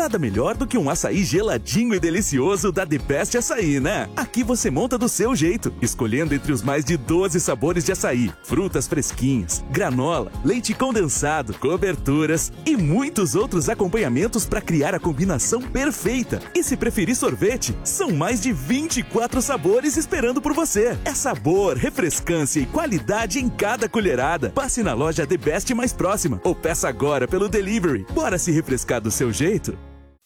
Nada melhor do que um açaí geladinho e delicioso da The Best Açaí, né? Aqui você monta do seu jeito, escolhendo entre os mais de 12 sabores de açaí, frutas fresquinhas, granola, leite condensado, coberturas e muitos outros acompanhamentos para criar a combinação perfeita. E se preferir sorvete, são mais de 24 sabores esperando por você. É sabor, refrescância e qualidade em cada colherada. Passe na loja The Best mais próxima ou peça agora pelo delivery. Bora se refrescar do seu jeito?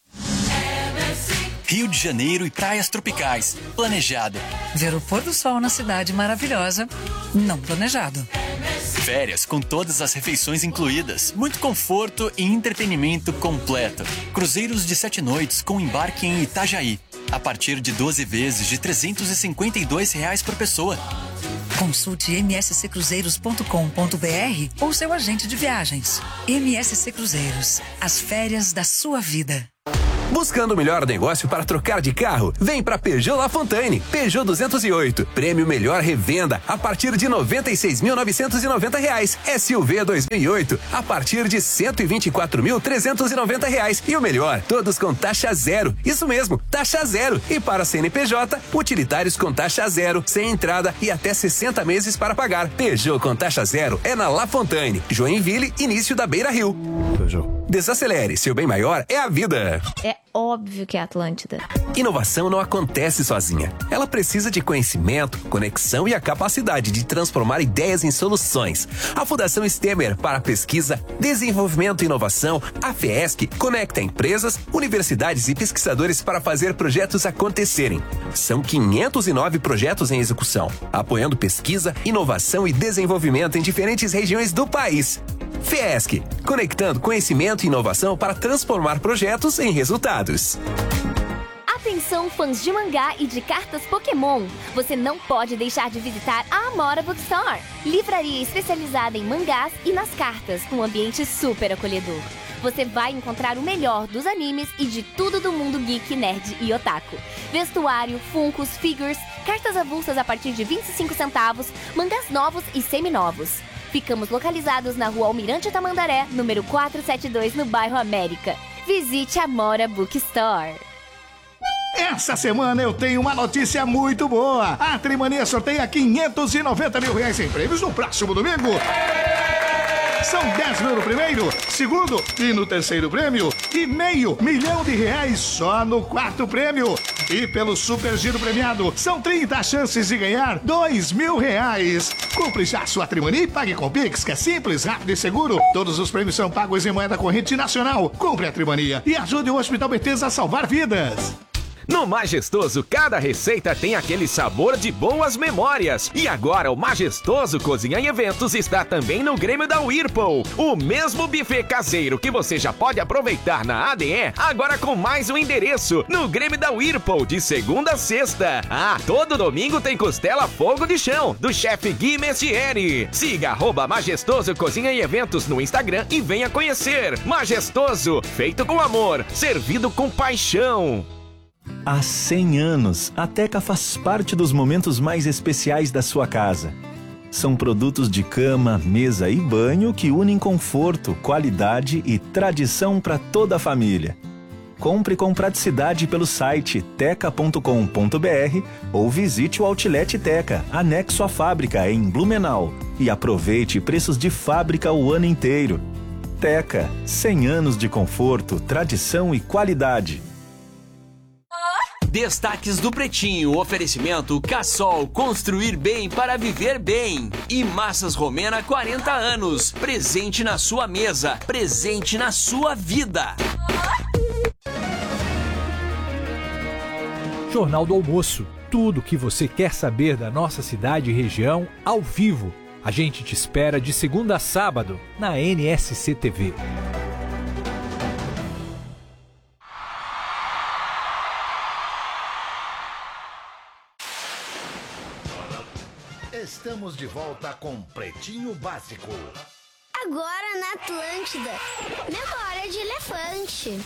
Rio de Janeiro e praias tropicais. Planejado. Ver o pôr do sol na cidade maravilhosa. Não planejado. Férias com todas as refeições incluídas. Muito conforto e entretenimento completo. Cruzeiros de 7 noites com embarque em Itajaí. A partir de 12 vezes de R$ 352 por pessoa. Consulte msccruzeiros.com.br ou seu agente de viagens. MSC Cruzeiros. As férias da sua vida. Buscando o melhor negócio para trocar de carro? Vem para Peugeot Lafontaine. Peugeot 208. Prêmio Melhor Revenda a partir de R$ 96.990. SUV 2008 a partir de R$ 124.390. E o melhor, todos com taxa zero. Isso mesmo, taxa zero. E para CNPJ, utilitários com taxa zero, sem entrada e até 60 meses para pagar. Peugeot com taxa zero é na Lafontaine, Joinville, início da Beira Rio. Peugeot. Desacelere, seu bem maior é a vida. É óbvio que é Atlântida. Inovação não acontece sozinha. Ela precisa de conhecimento, conexão e a capacidade de transformar ideias em soluções. A Fundação Stemmer para Pesquisa, Desenvolvimento e Inovação, a FESC, conecta empresas, universidades e pesquisadores para fazer projetos acontecerem. São 509 projetos em execução, apoiando pesquisa, inovação e desenvolvimento em diferentes regiões do país. FESC, conectando conhecimento e inovação para transformar projetos em resultados. Atenção, fãs de mangá e de cartas Pokémon! Você não pode deixar de visitar a Amora Bookstore, livraria especializada em mangás e nas cartas, com um ambiente super acolhedor. Você vai encontrar o melhor dos animes e de tudo do mundo geek, nerd e otaku. Vestuário, funcos, figures, cartas avulsas a partir de 25 centavos, mangás novos e seminovos. Ficamos localizados na rua Almirante Tamandaré, número 472, no bairro América. Visite a Amora Bookstore. Essa semana eu tenho uma notícia muito boa. A Trimania sorteia R$590 mil em prêmios no próximo domingo. São 10 mil no primeiro, segundo e no terceiro prêmio e R$500 mil só no quarto prêmio. E pelo Super Giro Premiado, são 30 chances de ganhar R$2.000. Compre já sua Trimania e pague com Pix, que é simples, rápido e seguro. Todos os prêmios são pagos em moeda corrente nacional. Compre a Trimania e ajude o Hospital Bethesda a salvar vidas. No Majestoso, cada receita tem aquele sabor de boas memórias. E agora o Majestoso Cozinha e Eventos está também no Grêmio da Whirlpool. O mesmo buffet caseiro que você já pode aproveitar na ADE, agora com mais um endereço, no Grêmio da Whirlpool, de segunda a sexta. Ah, todo domingo tem costela fogo de chão, do chefe Gui Mestieri. Siga @Majestoso Cozinha e Eventos no Instagram e venha conhecer. Majestoso, feito com amor, servido com paixão. Há 100 anos, a Teca faz parte dos momentos mais especiais da sua casa. São produtos de cama, mesa e banho que unem conforto, qualidade e tradição para toda a família. Compre com praticidade pelo site teca.com.br ou visite o Outlet Teca, anexo à fábrica em Blumenau. E aproveite preços de fábrica o ano inteiro. Teca, 100 anos de conforto, tradição e qualidade. Destaques do Pretinho, oferecimento Cassol, construir bem para viver bem. E Massas Romena, 40 anos, presente na sua mesa, presente na sua vida. Jornal do Almoço, tudo o que você quer saber da nossa cidade e região, ao vivo. A gente te espera de segunda a sábado, na NSC TV. Estamos de volta com Pretinho Básico. Agora na Atlântida, memória de elefante.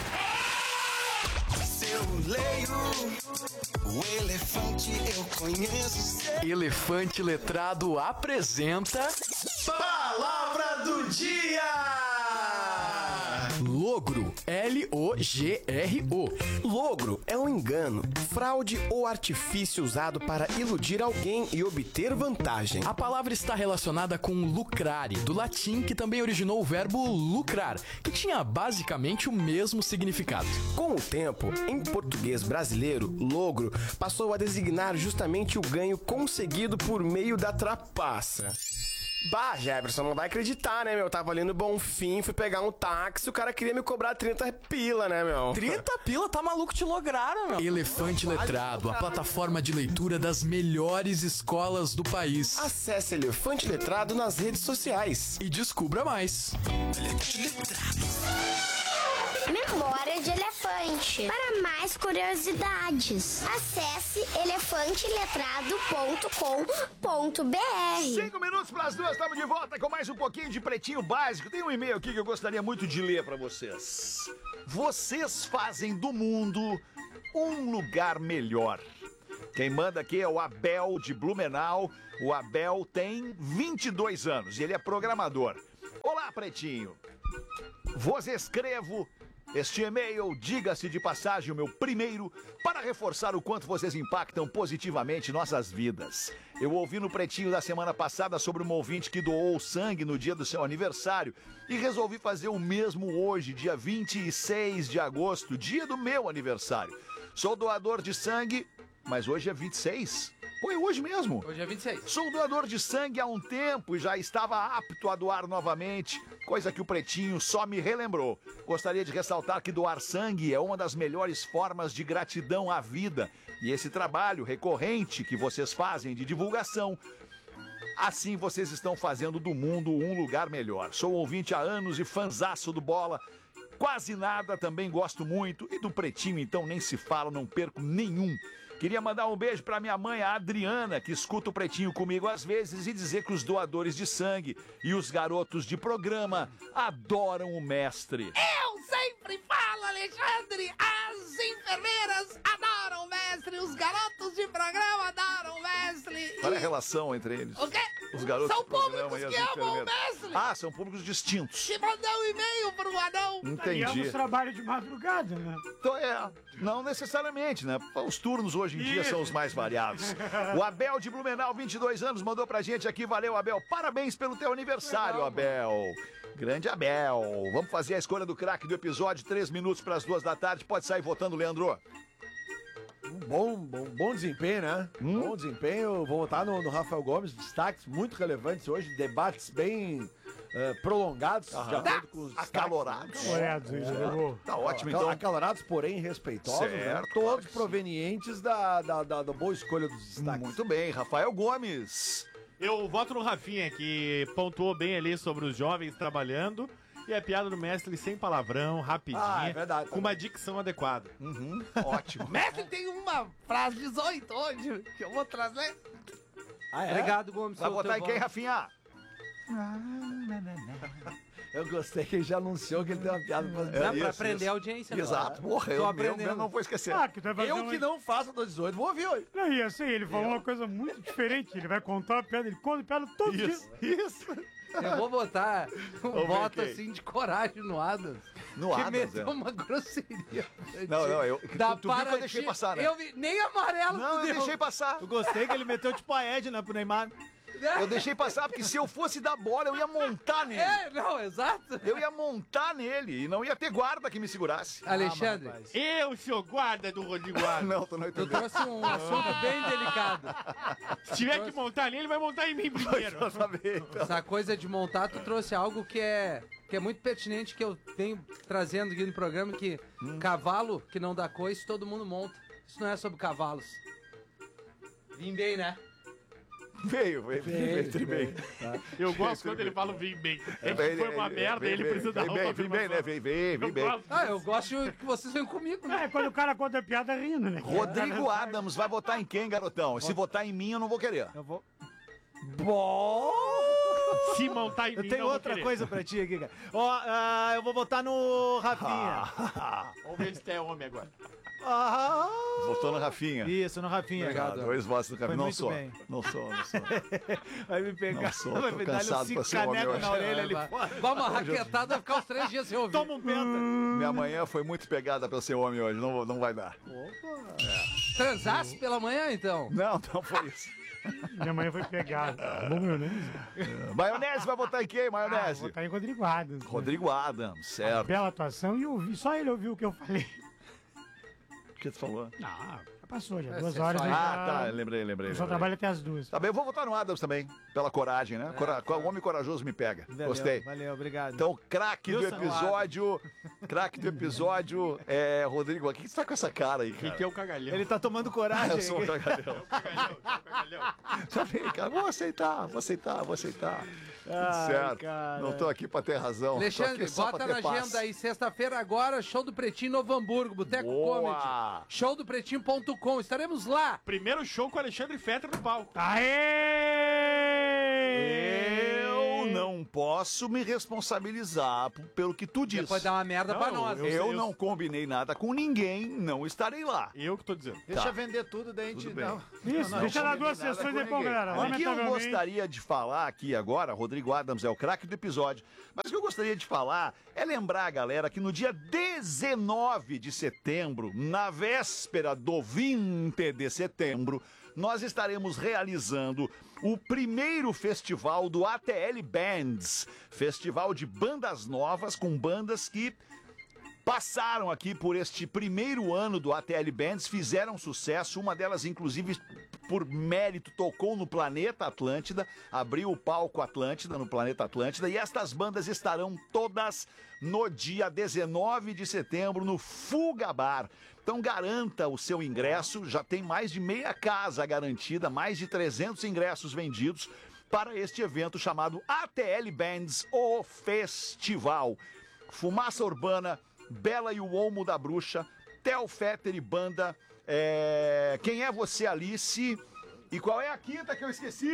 Seu leio, o elefante eu conheço. Elefante Letrado apresenta Palavra do Dia. Logro, L-O-G-R-O. Logro é um engano, fraude ou artifício usado para iludir alguém e obter vantagem. A palavra está relacionada com lucrare, do latim, que também originou o verbo lucrar, que tinha basicamente o mesmo significado. Com o tempo, em português brasileiro, logro passou a designar justamente o ganho conseguido por meio da trapaça. Bah, Jefferson, não vai acreditar, né, meu? Tava ali no Bonfim, fui pegar um táxi, o cara queria me cobrar 30 pila, né, meu? 30 pila? Tá maluco? Te lograram, meu. Elefante Letrado, a plataforma de leitura das melhores escolas do país. Acesse Elefante Letrado nas redes sociais. E descubra mais. Memória de elefante. Para mais curiosidades, acesse elefanteletrado.com.br. 5 minutos para as 2, estamos de volta com mais um pouquinho de Pretinho Básico. Tem um e-mail aqui que eu gostaria muito de ler para vocês. Vocês fazem do mundo um lugar melhor. Quem manda aqui é o Abel de Blumenau. O Abel tem 22 anos e ele é programador. Olá, Pretinho. Vos escrevo este e-mail, diga-se de passagem, o meu primeiro, para reforçar o quanto vocês impactam positivamente nossas vidas. Eu ouvi no Pretinho da semana passada sobre uma ouvinte que doou sangue no dia do seu aniversário e resolvi fazer o mesmo hoje, dia 26 de agosto, dia do meu aniversário. Sou doador de sangue, mas hoje é 26? Foi hoje mesmo. Hoje é 26. Sou doador de sangue há um tempo e já estava apto a doar novamente, coisa que o Pretinho só me relembrou. Gostaria de ressaltar que doar sangue é uma das melhores formas de gratidão à vida. E esse trabalho recorrente que vocês fazem de divulgação, assim vocês estão fazendo do mundo um lugar melhor. Sou ouvinte há anos e fanzaço do Bola. Quase nada, também gosto muito. E do Pretinho, então, nem se fala, não perco nenhum. Queria mandar um beijo pra minha mãe, a Adriana, que escuta o Pretinho comigo às vezes, e dizer que os doadores de sangue e os garotos de programa adoram o mestre. Eu sempre falo, Alexandre! As enfermeiras adoram o mestre, os garotos de programa adoram o mestre. Qual é a relação entre eles? O quê? Os garotos são de programa públicos e as que amam o enfermeiras. mestre. Ah, são públicos distintos. Te mandei um e-mail pro anão. Entendi. Trabalho de madrugada, né? Então, não necessariamente, né? Os turnos hoje em dia são os mais variados. O Abel de Blumenau, 22 anos, mandou pra gente aqui. Valeu, Abel. Parabéns pelo teu aniversário, Abel. Grande Abel. Vamos fazer a escolha do craque do episódio. 3 minutos para as 2 da tarde. Pode sair votando, Leandro. Bom desempenho, né? Bom desempenho. Vou votar no Rafael Gomes. Destaques muito relevantes hoje. Debates bem prolongados, de acordo com os acalorados. Tá ótimo, então. Acalorados, porém respeitosos. Né? Todos provenientes da boa escolha dos destaques. Muito bem, Rafael Gomes. Eu voto no Rafinha, que pontuou bem ali sobre os jovens trabalhando. E a piada do mestre sem palavrão, rapidinha, é verdade, com uma dicção adequada. Ótimo. Mestre, tem uma frase 18 hoje que eu vou trazer. Obrigado, Gomes. Vai votar em quem, Rafinha? Eu gostei que ele já anunciou que ele tem uma piada pra aprender a audiência. Exato. Porra, eu não vou esquecer. Eu que não faço do 18, vou ouvir hoje. Não, e assim, ele falou uma coisa muito diferente. Ele vai contar a piada, ele conta a piada todo dia. Isso. Eu vou botar um voto assim de coragem no Adams. No que Adams, meteu uma grosseria. Não, eu tu viu que eu deixei passar, né? Eu vi, nem amarelo. Não, eu deixei passar. Eu gostei que ele meteu tipo a Edna pro Neymar. Eu deixei passar porque se eu fosse dar bola, eu ia montar nele. Exato. Eu ia montar nele e não ia ter guarda que me segurasse. Alexandre. Eu sou guarda do Rodrigo Adams. Não, tu não entendeu. Tu trouxe um assunto bem delicado. Se tiver que montar nele, vai montar em mim primeiro. Essa coisa de montar, tu trouxe algo que é muito pertinente, que eu venho trazendo aqui no programa, que cavalo que não dá coice, todo mundo monta. Isso não é sobre cavalos. Vim bem, né? Veio bem. Eu gosto quando ele fala vim bem. É que foi uma merda e ele precisa dar uma Vim bem, né? Vem bem. Eu gosto que vocês venham comigo, né? Quando o cara conta a piada rindo, né? Rodrigo Adams vai votar em quem, garotão? Se votar em mim, eu não vou querer. Eu vou... Bom! Se montar em Eu mim, tenho não vou outra querer. coisa pra ti aqui, cara. Ó, eu vou votar no Rafinha. Vamos ver se tu é homem agora. Votou no Rafinha. Isso, no Rafinha. Obrigado. 2 votos no Foi Rafinha. Não muito sou. bem. Não sou. Vai me pegar. Não sou, vai tô me dar cansado um pra ser homem caneco hoje. na orelha ali fora. Vamos, uma raquetada, vai ficar os 3 dias sem ouvir. Toma um penta. Minha manhã foi muito pegada pra ser homem hoje. Não vai dar. Transasse pela manhã, então? Não foi isso. Minha manhã foi pegada. Bom, maionese. Maionese vai votar em quem, Maionese? Vou votar em Rodrigo Adams. Rodrigo Adams, certo. Bela atuação e ouvi. Só ele ouviu o que eu falei. O que tu falou? Não, já passou, já 2 horas. Tá, lembrei. Eu só trabalho até as 2. Tá bem, eu vou votar no Adams também, pela coragem, né? O homem corajoso me pega. Gostei. Valeu, obrigado. Então, craque do episódio é Rodrigo. O que você tá com essa cara aí, cara? Que é o cagalhão? Ele tá tomando coragem. Eu sou um cagalhão. Sabe, cara, vou aceitar. Certo. Cara. Não tô aqui pra ter razão. Alexandre, bota na agenda aí, sexta-feira agora, show do Pretinho Novo Hamburgo, Boteco Comedy. Showdopretinho.com, estaremos lá. Primeiro show com o Alexandre Fetter no palco. Eu não posso me responsabilizar pelo que tu disse. Depois dá uma merda pra nós. Eu não combinei nada com ninguém, não estarei lá. Eu que tô dizendo. Deixa vender tudo, daí a gente não. Isso, deixa dar 2 sessões depois, galera. O que eu gostaria de falar aqui agora, Rodrigo Adams é o craque do episódio, mas o que eu gostaria de falar é lembrar a galera que no dia 19 de setembro, na véspera do 20 de setembro, nós estaremos realizando o primeiro festival do ATL Bands, festival de bandas novas com bandas que passaram aqui por este primeiro ano do ATL Bands, fizeram sucesso, uma delas inclusive por mérito tocou no Planeta Atlântida, abriu o palco Atlântida no Planeta Atlântida, e estas bandas estarão todas no dia 19 de setembro no Fuga Bar. Então garanta o seu ingresso, já tem mais de meia casa garantida, mais de 300 ingressos vendidos para este evento chamado ATL Bands, o Festival. Fumaça Urbana, Bela e o Olmo da Bruxa, Theo Fetter e banda, Quem é Você, Alice? E qual é a quinta que eu esqueci?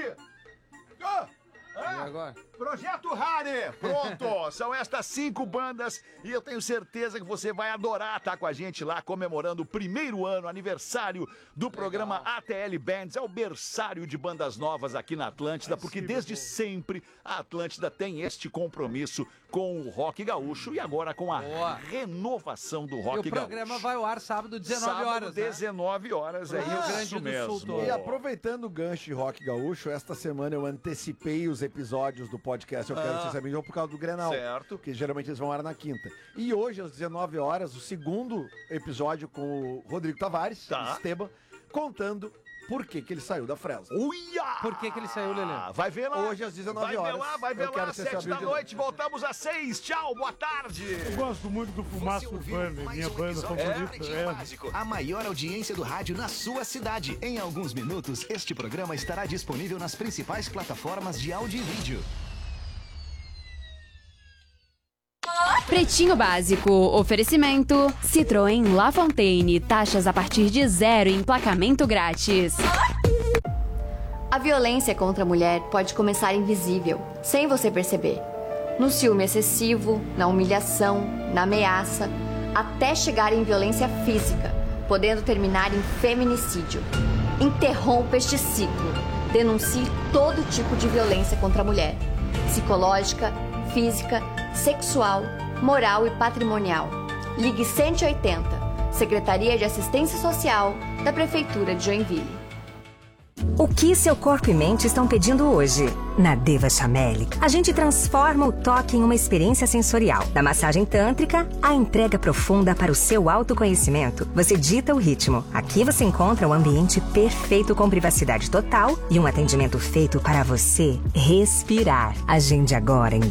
E agora? Projeto Rare, pronto, são estas 5 bandas e eu tenho certeza que você vai adorar estar com a gente lá comemorando o primeiro ano, aniversário do programa ATL Bands, é o berçário de bandas novas aqui na Atlântida, porque desde sempre a Atlântida tem este compromisso com o rock gaúcho e agora com a renovação do rock gaúcho. E o programa vai ao ar sábado, 19 horas, 19 horas, é isso mesmo. E aproveitando o gancho de rock gaúcho, esta semana eu antecipei os episódios do podcast Eu Quero Ser Sabidão por causa do Grenal. Certo. Que geralmente eles vão ao ar na quinta. E hoje, às 19 horas, o segundo episódio com o Rodrigo Tavares, Esteban, contando por que ele saiu da Fresa. Uia! Por que ele saiu, Lelê? Vai ver lá. Hoje às 19 horas. Vai ver lá, 7 da noite, voltamos às 6. Tchau, boa tarde. Eu gosto muito do Fumaça Urbana, minha banda favorita. A maior audiência do rádio na sua cidade. Em alguns minutos, este programa estará disponível nas principais plataformas de áudio e vídeo. Pretinho Básico, oferecimento Citroën La Fontaine, taxas a partir de 0 e emplacamento grátis. A violência contra a mulher pode começar invisível, sem você perceber. No ciúme excessivo, na humilhação, na ameaça, até chegar em violência física, podendo terminar em feminicídio. Interrompa este ciclo. Denuncie todo tipo de violência contra a mulher. Psicológica, física, sexual, moral e patrimonial. Ligue 180, Secretaria de Assistência Social da Prefeitura de Joinville. O que seu corpo e mente estão pedindo hoje? Na Deva Chameli, a gente transforma o toque em uma experiência sensorial. Da massagem tântrica, à entrega profunda para o seu autoconhecimento, você dita o ritmo. Aqui você encontra o ambiente perfeito com privacidade total e um atendimento feito para você respirar. Agende agora em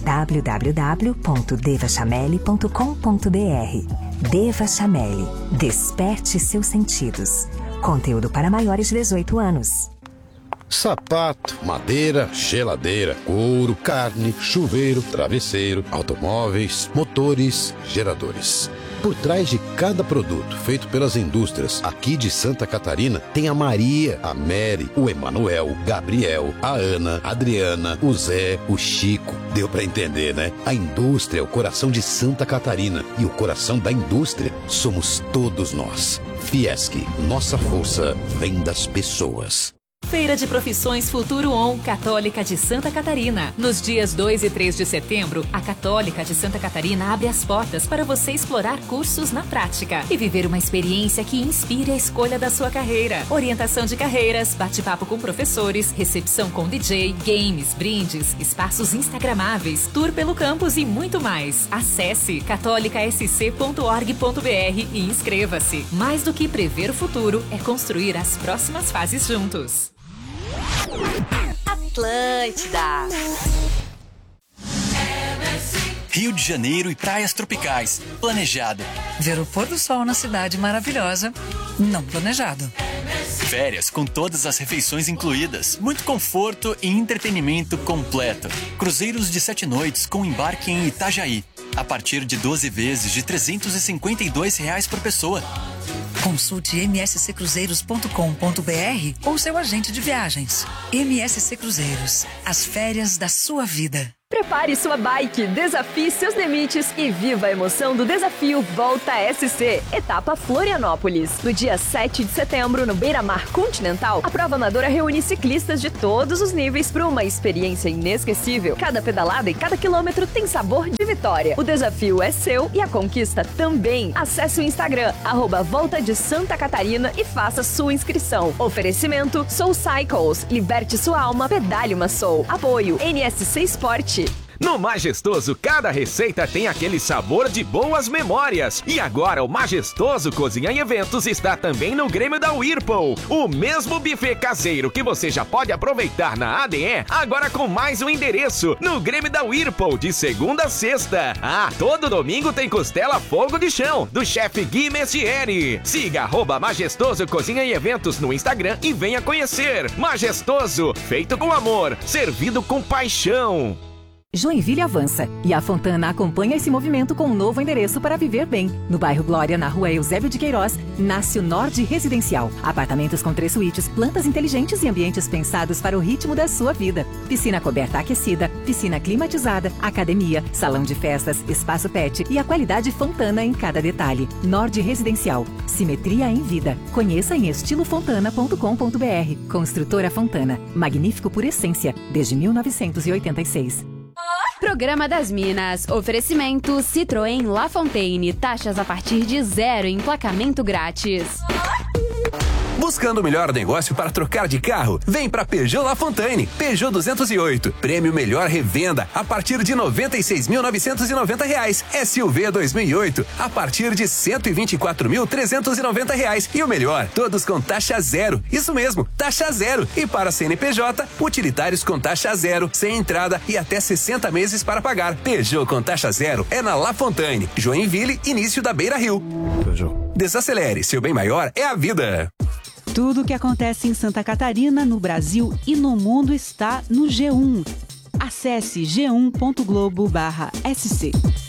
www.devachameli.com.br. Deva Chameli. Desperte seus sentidos. Conteúdo para maiores de 18 anos. Sapato, madeira, geladeira, couro, carne, chuveiro, travesseiro, automóveis, motores, geradores. Por trás de cada produto feito pelas indústrias aqui de Santa Catarina, tem a Maria, a Mary, o Emanuel, o Gabriel, a Ana, a Adriana, o Zé, o Chico. Deu pra entender, né? A indústria é o coração de Santa Catarina e o coração da indústria somos todos nós. Fiesc, nossa força vem das pessoas. Feira de Profissões Futuro On Católica de Santa Catarina. Nos dias 2 e 3 de setembro, a Católica de Santa Catarina abre as portas para você explorar cursos na prática e viver uma experiência que inspire a escolha da sua carreira. Orientação de carreiras, bate-papo com professores, recepção com DJ, games, brindes, espaços instagramáveis, tour pelo campus e muito mais. Acesse catolicasc.org.br e inscreva-se. Mais do que prever o futuro, é construir as próximas fases juntos. Atlântida. Rio de Janeiro e praias tropicais. Planejado. Ver o pôr do sol na cidade maravilhosa. Não planejado. Férias com todas as refeições incluídas. Muito conforto e entretenimento completo. Cruzeiros de 7 noites com embarque em Itajaí. A partir de 12 vezes de R$ 352 por pessoa. Consulte msccruzeiros.com.br ou seu agente de viagens. MSC Cruzeiros, as férias da sua vida. Prepare sua bike, desafie seus limites e viva a emoção do desafio Volta SC, etapa Florianópolis. No dia 7 de setembro, no Beira-Mar Continental, a prova amadora reúne ciclistas de todos os níveis para uma experiência inesquecível. Cada pedalada e cada quilômetro tem sabor de vitória. O desafio é seu e a conquista também. Acesse o Instagram, @Volta de Santa Catarina e faça sua inscrição. Oferecimento Soul Cycles, liberte sua alma, pedale uma Soul. Apoio NSC Sport. No Majestoso, cada receita tem aquele sabor de boas memórias. E agora o Majestoso Cozinha e Eventos está também no Grêmio da Whirlpool. O mesmo buffet caseiro que você já pode aproveitar na ADE, agora com mais um endereço, no Grêmio da Whirlpool, de segunda a sexta. Ah, todo domingo tem costela fogo de chão, do chefe Gui Mestieri. Siga @Majestoso Cozinha e Eventos no Instagram e venha conhecer. Majestoso, feito com amor, servido com paixão. Joinville avança e a Fontana acompanha esse movimento com um novo endereço para viver bem. No bairro Glória, na rua Eusébio de Queiroz, nasce o Nord Residencial. Apartamentos com 3 suítes, plantas inteligentes e ambientes pensados para o ritmo da sua vida. Piscina coberta aquecida, piscina climatizada, academia, salão de festas, espaço pet e a qualidade Fontana em cada detalhe. Nord Residencial. Simetria em vida. Conheça em estilofontana.com.br. Construtora Fontana. Magnífico por essência, desde 1986. Programa das Minas. Oferecimento Citroën La Fontaine. Taxas a partir de 0 em emplacamento grátis. Buscando o melhor negócio para trocar de carro? Vem para Peugeot La Fontaine. Peugeot 208. Prêmio Melhor Revenda a partir de R$ 96.990. SUV 2008 a partir de R$ 124.390. E o melhor, todos com taxa zero. Isso mesmo, taxa zero. E para CNPJ, utilitários com taxa zero, sem entrada e até 60 meses para pagar. Peugeot com taxa zero é na La Fontaine. Joinville, início da Beira Rio. Peugeot. Desacelere, seu bem maior é a vida. Tudo o que acontece em Santa Catarina, no Brasil e no mundo está no G1. Acesse g1.globo/sc.